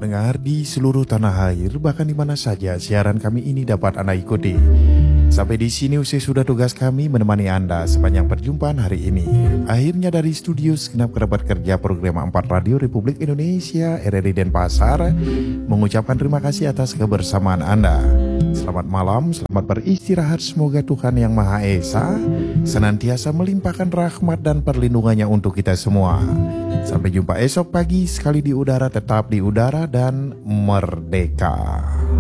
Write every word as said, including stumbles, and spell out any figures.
pendengar di seluruh tanah air, bahkan di mana saja siaran kami ini dapat Anda ikuti. Sampai di sini usai sudah tugas kami menemani Anda sepanjang perjumpaan hari ini. Akhirnya dari studio segenap kerabat kerja program empat Radio Republik Indonesia R R I Denpasar mengucapkan terima kasih atas kebersamaan Anda. Selamat malam, selamat beristirahat. Semoga Tuhan Yang Maha Esa senantiasa melimpahkan rahmat dan perlindungannya untuk kita semua. Sampai jumpa esok pagi, sekali di udara, tetap di udara dan merdeka.